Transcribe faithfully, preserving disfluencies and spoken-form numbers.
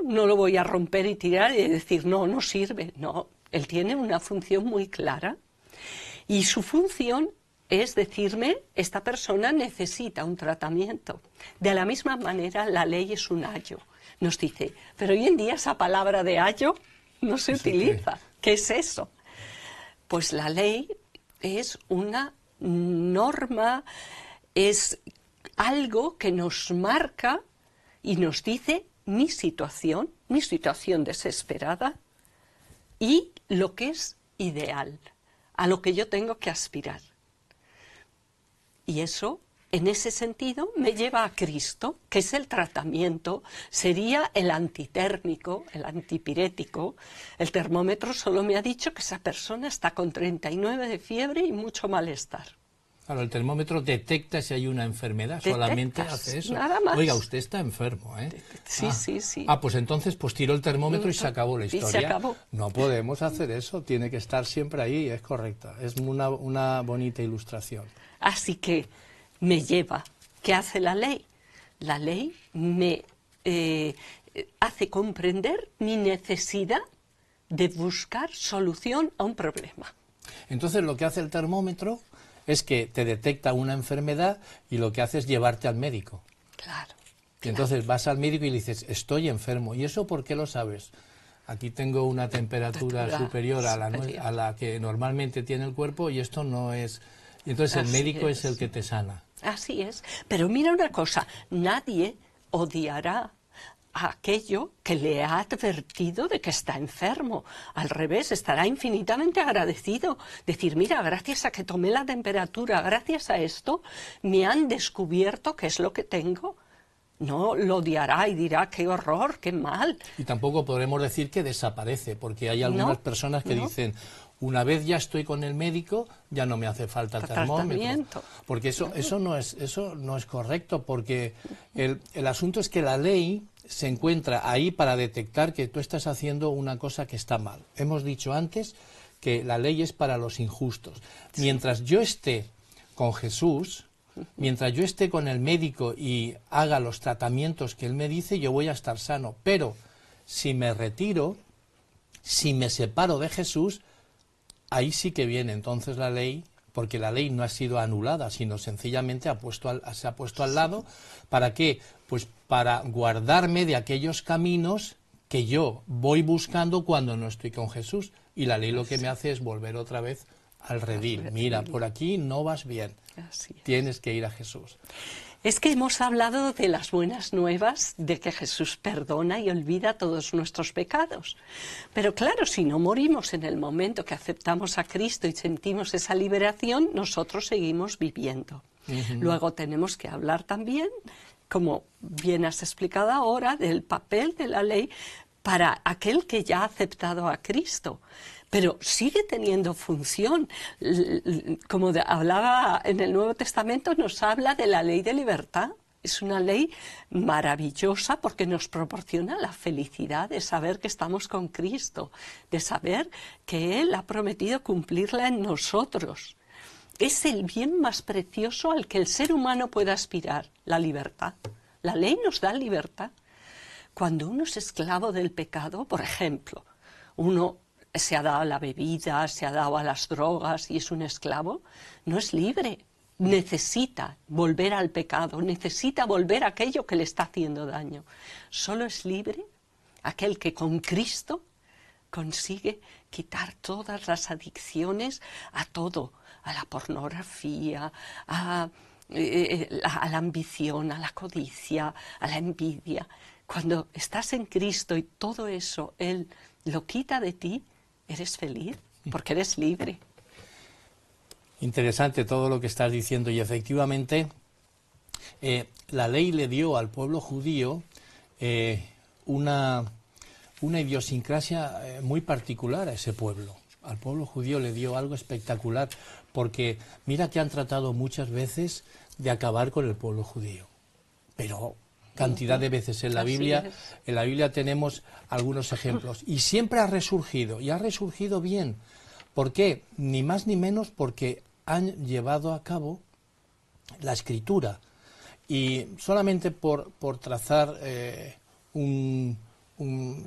no lo voy a romper y tirar y decir, no, no sirve. No, él tiene una función muy clara y su función es decirme, esta persona necesita un tratamiento. De la misma manera, la ley es un ayo. Nos dice, pero hoy en día esa palabra de ayo no se utiliza. ¿Qué es eso? Pues la ley es una norma, es algo que nos marca y nos dice mi situación, mi situación desesperada y lo que es ideal, a lo que yo tengo que aspirar. Y eso, en ese sentido, me lleva a Cristo, que es el tratamiento, sería el antitérmico, el antipirético. El termómetro solo me ha dicho que esa persona está con treinta y nueve de fiebre y mucho malestar. Claro, el termómetro detecta si hay una enfermedad, solamente hace eso. Nada más. Oiga, usted está enfermo, ¿eh? Sí, ah. sí, sí. Ah, pues entonces pues tiró el termómetro y se acabó la historia. Y se acabó. No podemos hacer eso, tiene que estar siempre ahí, es correcta. Es una, una bonita ilustración. Así que me lleva. ¿Qué hace la ley? La ley me eh, hace comprender mi necesidad de buscar solución a un problema. Entonces lo que hace el termómetro es que te detecta una enfermedad y lo que hace es llevarte al médico. Claro. Y entonces vas al médico y le dices, estoy enfermo. ¿Y eso por qué lo sabes? Aquí tengo una temperatura Temperatura superior a la, superior. a la que normalmente tiene el cuerpo y esto no es... Y entonces el Así médico es. es el que te sana. Así es. Pero mira una cosa, nadie odiará a aquello que le ha advertido de que está enfermo. Al revés, estará infinitamente agradecido. Decir, mira, gracias a que tomé la temperatura, gracias a esto, me han descubierto qué es lo que tengo. No lo odiará y dirá, qué horror, qué mal. Y tampoco podremos decir que desaparece, porque hay algunas No, personas que no. dicen, una vez ya estoy con el médico, ya no me hace falta el termómetro. Tratamiento. Porque eso, eso, no es, eso no es correcto, porque el, el asunto es que la ley se encuentra ahí para detectar que tú estás haciendo una cosa que está mal. Hemos dicho antes que la ley es para los injustos. Mientras yo esté con Jesús, mientras yo esté con el médico y haga los tratamientos que él me dice, yo voy a estar sano. Pero si me retiro, si me separo de Jesús, ahí sí que viene entonces la ley, porque la ley no ha sido anulada, sino sencillamente ha puesto al, se ha puesto al lado. ¿Para qué? Pues para guardarme de aquellos caminos que yo voy buscando cuando no estoy con Jesús. Y la ley lo que me hace es volver otra vez al redil. Mira, por aquí no vas bien, tienes que ir a Jesús. Es que hemos hablado de las buenas nuevas, de que Jesús perdona y olvida todos nuestros pecados. Pero claro, si no morimos en el momento que aceptamos a Cristo y sentimos esa liberación, nosotros seguimos viviendo. Uh-huh. Luego tenemos que hablar también, como bien has explicado ahora, del papel de la ley para aquel que ya ha aceptado a Cristo. Pero sigue teniendo función. Como de, hablaba en el Nuevo Testamento, nos habla de la ley de libertad. Es una ley maravillosa porque nos proporciona la felicidad de saber que estamos con Cristo, de saber que Él ha prometido cumplirla en nosotros. Es el bien más precioso al que el ser humano puede aspirar, la libertad. La ley nos da libertad. Cuando uno es esclavo del pecado, por ejemplo, uno se ha dado a la bebida, se ha dado a las drogas y es un esclavo, no es libre. Necesita volver al pecado, necesita volver a aquello que le está haciendo daño. Solo es libre aquel que con Cristo consigue quitar todas las adicciones a todo, a la pornografía, a, eh, a la ambición, a la codicia, a la envidia. Cuando estás en Cristo y todo eso Él lo quita de ti, eres feliz, porque eres libre. Interesante todo lo que estás diciendo y efectivamente eh, la ley le dio al pueblo judío eh, una, una idiosincrasia eh, muy particular a ese pueblo. Al pueblo judío le dio algo espectacular porque mira que han tratado muchas veces de acabar con el pueblo judío, pero cantidad de veces en la Biblia, en la Biblia tenemos algunos ejemplos y siempre ha resurgido y ha resurgido bien. ¿Por qué? Ni más ni menos porque han llevado a cabo la escritura y solamente por, por trazar eh, un, un,